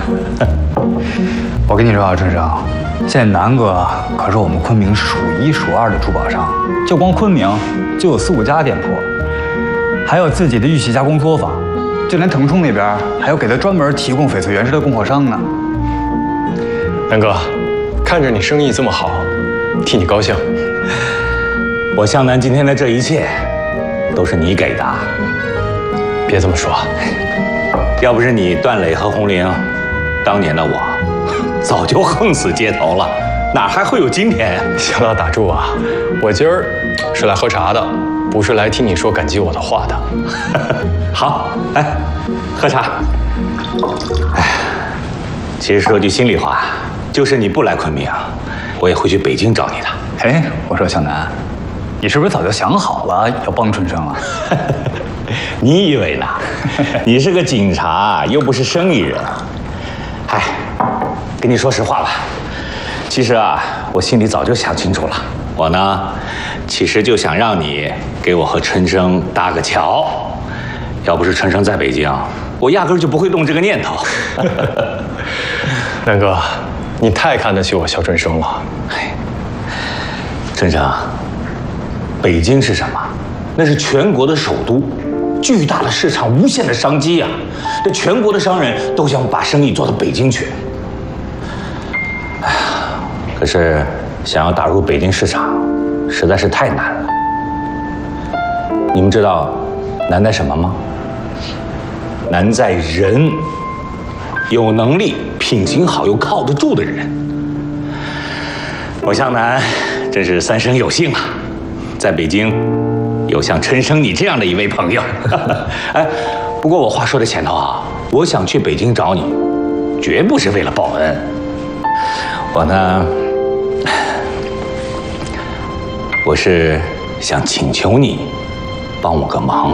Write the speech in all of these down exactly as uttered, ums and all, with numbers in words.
我跟你说啊，春生，现在南哥可是我们昆明数一数二的珠宝商，就光昆明就有四五家店铺，还有自己的玉器加工作坊，就连腾冲那边还有给他专门提供翡翠原石的供货商呢。 南哥，看着你生意这么好，替你高兴。 我向南今天的这一切，都是你给的。 别这么说， 要不是你段磊和红玲，当年的我，早就横死街头了，哪还会有今天呀？ 行了，打住啊！我今儿是来喝茶的，不是来听你说感激我的话的。 好，来喝茶。哎，其实说句心里话，就是你不来昆明，我也会去北京找你的。 哎，我说小南，你是不是早就想好了要帮春生了？ 你以为呢？你是个警察，又不是生意人。哎，跟你说实话吧，其实啊，我心里早就想清楚了。我呢，其实就想让你给我和春生搭个桥。要不是春生在北京，我压根就不会动这个念头。 南哥，你太看得起我肖春生了。 哎，春生，北京是什么？那是全国的首都，巨大的市场，无限的商机啊！这全国的商人都想把生意做到北京去。哎呀，可是想要打入北京市场，实在是太难了。你们知道难在什么吗？难在人，有能力、品行好又靠得住的人。我向南真是三生有幸啊，在北京有像春生你这样的一位朋友。哎，不过我话说在前头啊，我想去北京找你，绝不是为了报恩。我呢，我是想请求你帮我个忙。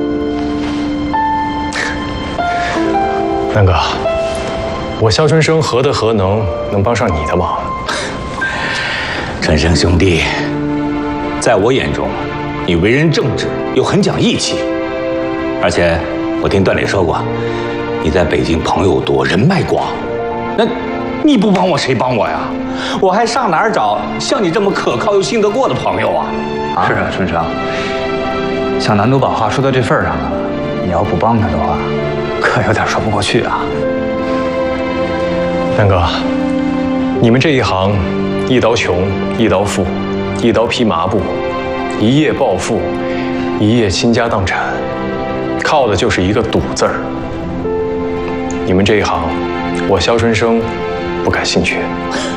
南哥，我肖春生何德何能能帮上你的忙？ 春生兄弟，在我眼中，你为人正直又很讲义气，而且我听段磊说过，你在北京朋友多，人脉广，那你不帮我谁帮我呀？我还上哪儿找像你这么可靠又信得过的朋友啊？ 啊是啊，春生，小南都把话说到这份上了，你要不帮他的话，可有点说不过去啊。 南哥，你们这一行，一刀穷，一刀富，一刀披麻布，一夜暴富，一夜倾家荡产，靠的就是一个赌字儿。你们这一行，我肖春生不感兴趣。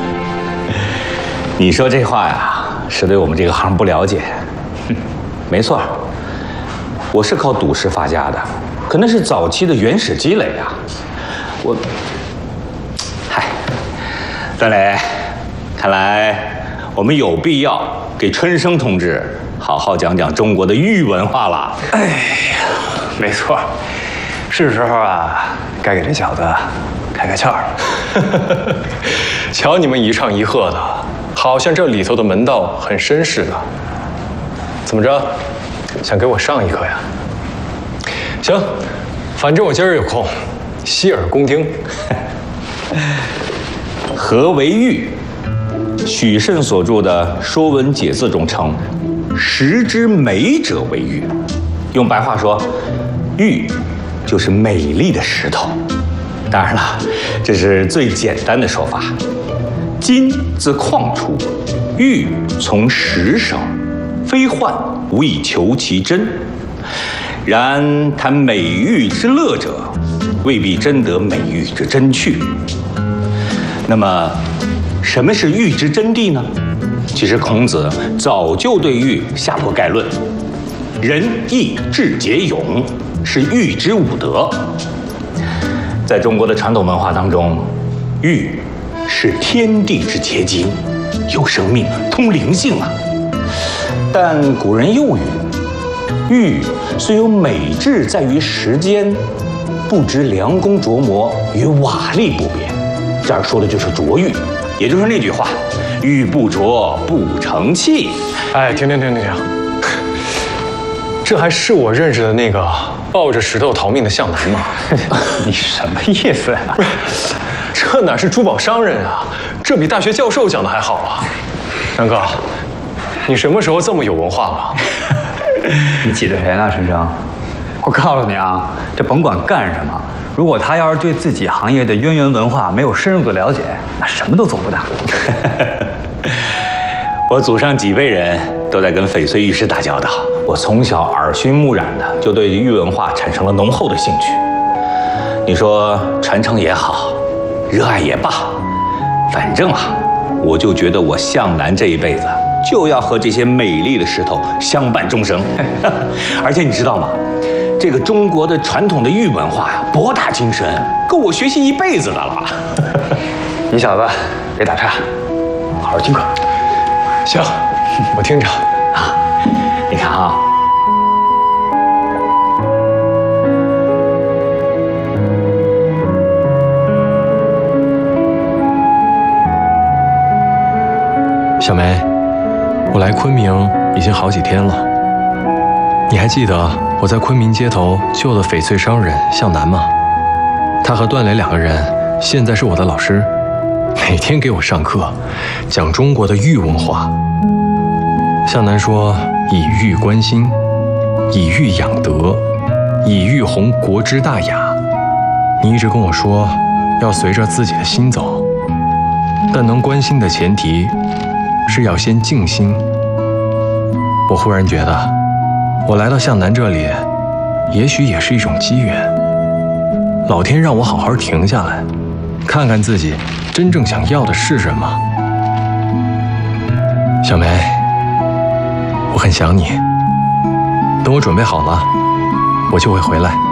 你说这话呀，是对我们这个行不了解。没错，我是靠赌石发家的，可那是早期的原始积累啊。我，嗨，段磊，看来我们有必要给春生同志好好讲讲中国的玉文化了。 哎呀，没错，是时候啊，该给这小子开开窍了。 瞧你们一唱一和的，好像这里头的门道很深似的。怎么着，想给我上一课呀？行，反正我今儿有空，洗耳恭听。 何为玉？许慎所著的《说文解字》中称：“石之美者为玉。”用白话说，玉就是美丽的石头。当然了，这是最简单的说法。金自矿出，玉从石生，非幻无以求其真。然谈美玉之乐者，未必真得美玉之真趣。那么，什么是玉之真谛呢？其实孔子早就对玉下过概论：仁义智节勇是玉之五德。在中国的传统文化当中，玉是天地之结晶，有生命，通灵性啊。但古人又云：玉虽有美志在于时间，不知良工琢磨与瓦砾不别。这儿说的就是琢玉，也就是那句话：玉不琢不成器。 哎，停停停停停，这还是我认识的那个抱着石头逃命的向南吗？ 你什么意思呀？ 这哪是珠宝商人啊，这比大学教授讲的还好啊！张哥，你什么时候这么有文化了？ 你挤着谁呢，陈生？我告诉你啊，这甭管干什么，如果他要是对自己行业的渊源文化没有深入的了解，那什么都做不到。 我祖上几辈人都在跟翡翠玉石打交道，我从小耳熏目染的，就对玉文化产生了浓厚的兴趣。你说传承也好，热爱也罢，反正啊，我就觉得我向南这一辈子就要和这些美丽的石头相伴终生。而且你知道吗？这个中国的传统的玉文化呀，博大精深，够我学习一辈子的了。 你小子别打岔，好好听课。 行，我听着。 啊，你看啊。 小梅，我来昆明已经好几天了。你还记得我在昆明街头救的翡翠商人向南吗？他和段磊两个人现在是我的老师，每天给我上课，讲中国的玉文化。向南说以玉观心，以玉养德，以玉弘国之大雅。你一直跟我说要随着自己的心走，但能观心的前提是要先静心。我忽然觉得，我来到向南这里，也许也是一种机缘。老天让我好好停下来，看看自己真正想要的是什么。小梅，我很想你。等我准备好了，我就会回来。